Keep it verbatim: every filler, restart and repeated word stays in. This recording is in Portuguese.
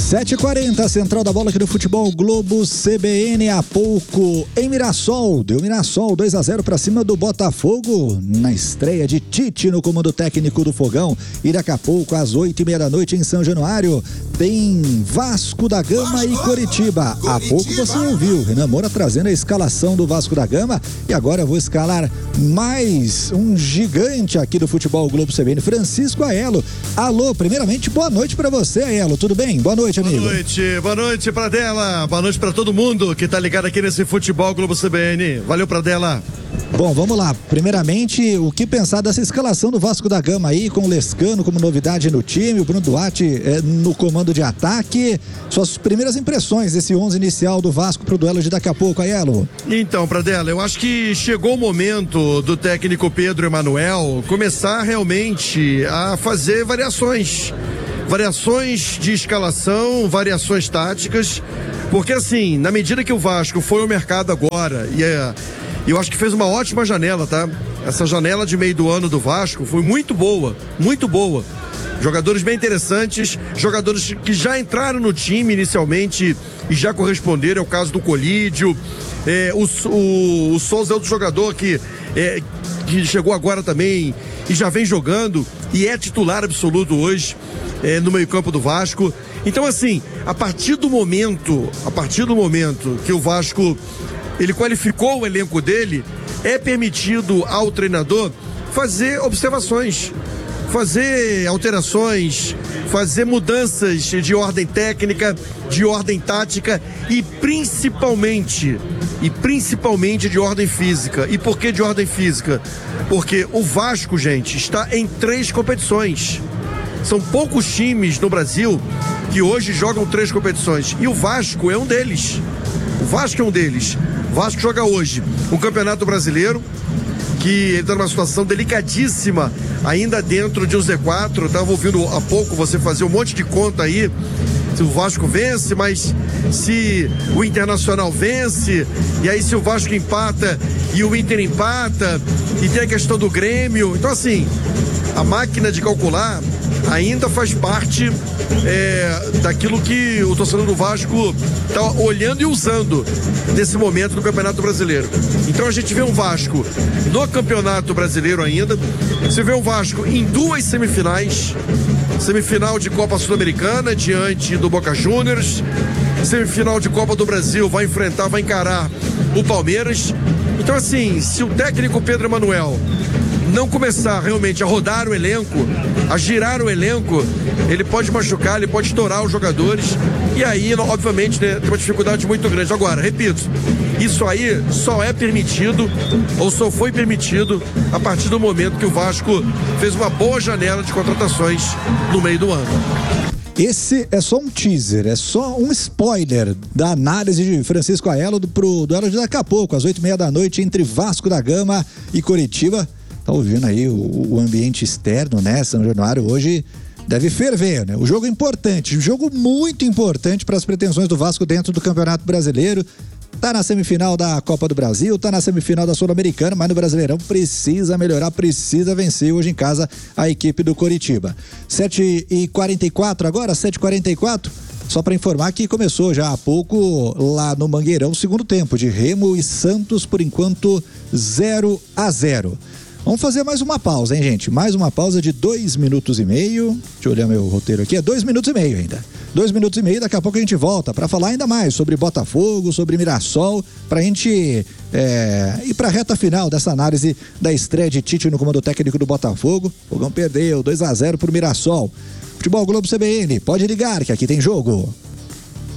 sete e quarenta, Central da Bola aqui do Futebol Globo C B N. Há pouco em Mirassol, deu Mirassol dois a zero para cima do Botafogo na estreia de Tite no comando técnico do Fogão. E daqui a pouco às oito e meia da noite em São Januário tem Vasco da Gama Vasco, e Coritiba. Há pouco você ouviu Renan Moura trazendo a escalação do Vasco da Gama e agora eu vou escalar mais um gigante aqui do Futebol Globo C B N, Francisco Aiello. Alô, primeiramente boa noite para você, Aiello, tudo bem? Boa noite. Amigo. Boa noite, boa noite Pradella, boa noite pra todo mundo que tá ligado aqui nesse Futebol Globo C B N. Valeu, Pradella. Bom, vamos lá. Primeiramente, o que pensar dessa escalação do Vasco da Gama aí, com o Lescano como novidade no time, o Bruno Duarte é, no comando de ataque. Suas primeiras impressões desse onze inicial do Vasco pro duelo de daqui a pouco, Aiello? Então, Pradella, eu acho que chegou o momento do técnico Pedro Emanuel começar realmente a fazer variações. Variações de escalação, variações táticas, porque assim, na medida que o Vasco foi ao mercado agora, e é, eu acho que fez uma ótima janela, tá? Essa janela de meio do ano do Vasco foi muito boa, muito boa. Jogadores bem interessantes, jogadores que já entraram no time inicialmente e já corresponderam, é o caso do Colídio, é, o, o, o Souza é outro jogador que, é, que chegou agora também e já vem jogando e é titular absoluto hoje. É, no meio-campo do Vasco. Então, assim, a partir do momento, a partir do momento que o Vasco ele qualificou o elenco dele, é permitido ao treinador fazer observações, fazer alterações, fazer mudanças de ordem técnica, de ordem tática e principalmente, e principalmente de ordem física. E por que de ordem física? Porque o Vasco, gente, está em três competições. São poucos times no Brasil que hoje jogam três competições. E o Vasco é um deles. O Vasco é um deles. O Vasco joga hoje o Campeonato Brasileiro, que ele está numa situação delicadíssima, ainda dentro de um Z quatro. Estava ouvindo há pouco você fazer um monte de conta aí. Se o Vasco vence, mas se o Internacional vence, e aí se o Vasco empata e o Inter empata, e tem a questão do Grêmio. Então, assim, a máquina de calcular ainda faz parte é, daquilo que o torcedor do Vasco está olhando e usando nesse momento do Campeonato Brasileiro. Então a gente vê um Vasco no Campeonato Brasileiro ainda, você vê um Vasco em duas semifinais, semifinal de Copa Sul-Americana diante do Boca Juniors, semifinal de Copa do Brasil, vai enfrentar, vai encarar o Palmeiras. Então, assim, se o técnico Pedro Emanuel não começar realmente a rodar o elenco, a girar o elenco, ele pode machucar, ele pode estourar os jogadores e aí, obviamente, né, tem uma dificuldade muito grande. Agora, repito, isso aí só é permitido ou só foi permitido a partir do momento que o Vasco fez uma boa janela de contratações no meio do ano. Esse é só um teaser, é só um spoiler da análise de Francisco Aiello pro duelo de daqui a pouco, às oito e meia da noite, entre Vasco da Gama e Coritiba. Tá ouvindo aí o, o ambiente externo, né? São Januário hoje deve ferver, né? O jogo é importante, um jogo muito importante para as pretensões do Vasco dentro do Campeonato Brasileiro. Tá na semifinal da Copa do Brasil, tá na semifinal da Sul-Americana, mas no Brasileirão precisa melhorar, precisa vencer hoje em casa a equipe do Coritiba. sete e quarenta e quatro agora, sete e quarenta e quatro. Só para informar que começou já há pouco lá no Mangueirão o segundo tempo de Remo e Santos, por enquanto zero a zero. Vamos fazer mais uma pausa, hein, gente? Mais uma pausa de dois minutos e meio. Deixa eu olhar meu roteiro aqui. É dois minutos e meio ainda. Dois minutos e meio. Daqui a pouco a gente volta para falar ainda mais sobre Botafogo, sobre Mirassol, para a gente é, ir para a reta final dessa análise da estreia de Tite no comando técnico do Botafogo. O Fogão perdeu dois a zero pro Mirassol. Futebol Globo C B N. Pode ligar que aqui tem jogo.